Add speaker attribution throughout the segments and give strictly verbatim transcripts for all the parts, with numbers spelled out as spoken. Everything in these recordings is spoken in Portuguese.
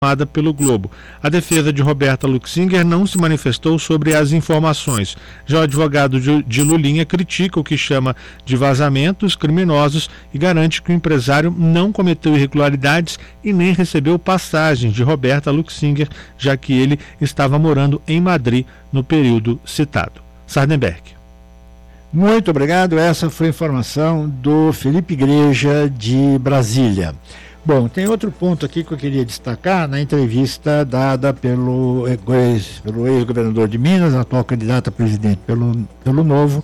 Speaker 1: pelo Globo. A defesa de Roberta Luxinger não se manifestou sobre as informações. Já o advogado de, de Lulinha critica o que chama de vazamentos criminosos e garante que o empresário não cometeu irregularidades e nem recebeu passagens de Roberta Luxinger, já que ele estava morando em Madrid no período citado. Sardenberg.
Speaker 2: Muito obrigado. Essa foi a informação do Felipe Igreja de Brasília. Bom, tem outro ponto aqui que eu queria destacar na entrevista dada pelo, ex, pelo ex-governador de Minas, atual candidato a presidente pelo, pelo Novo,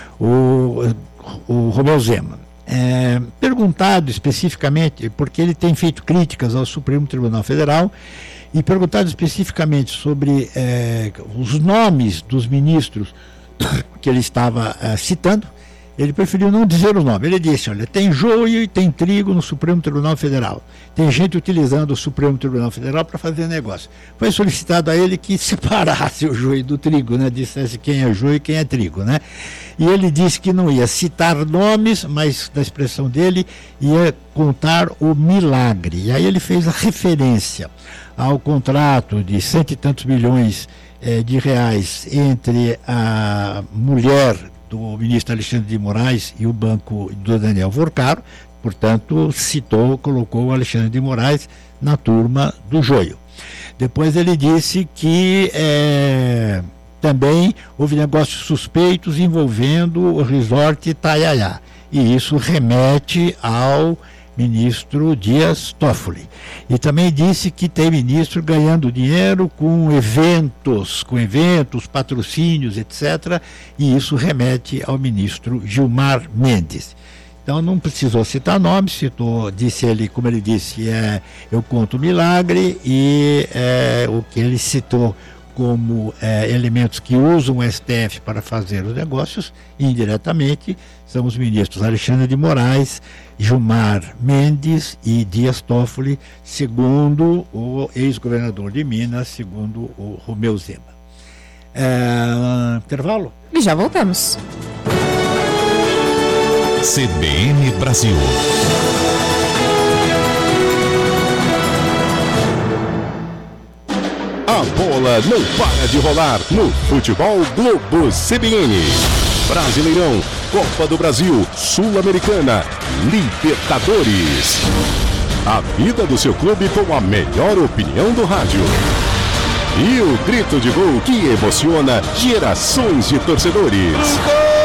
Speaker 2: o, o Romeu Zema. É, perguntado especificamente, porque ele tem feito críticas ao Supremo Tribunal Federal, e perguntado especificamente sobre é, os nomes dos ministros que ele estava é, citando, ele preferiu não dizer o nome. Ele disse, olha, tem joio e tem trigo no Supremo Tribunal Federal. Tem gente utilizando o Supremo Tribunal Federal para fazer negócio. Foi solicitado a ele que separasse o joio do trigo, né? Dissesse quem é joio e quem é trigo, né? E ele disse que não ia citar nomes, mas da expressão dele ia contar o milagre. E aí ele fez a referência ao contrato de cento e tantos milhões eh, de reais entre a mulher do ministro Alexandre de Moraes e o banco do Daniel Vorcaro, portanto, citou, colocou o Alexandre de Moraes na turma do joio. Depois ele disse que é, também houve negócios suspeitos envolvendo o resort Itaiaia, e isso remete ao ministro Dias Toffoli. E também disse que tem ministro ganhando dinheiro com eventos, com eventos, patrocínios, etcétera. E isso remete ao ministro Gilmar Mendes. Então não precisou citar nomes, citou, disse ele, como ele disse, é, eu conto o milagre, e é, o que ele citou como é, elementos que usam o S T F para fazer os negócios, indiretamente, são os ministros Alexandre de Moraes, Gilmar Mendes e Dias Toffoli, segundo o ex-governador de Minas, segundo o Romeu Zema. É, intervalo?
Speaker 3: E já voltamos.
Speaker 4: C B N Brasil. A bola não para de rolar no Futebol Globo C B N. Brasileirão, Copa do Brasil, Sul-Americana, Libertadores. A vida do seu clube com a melhor opinião do rádio. E o grito de gol que emociona gerações de torcedores.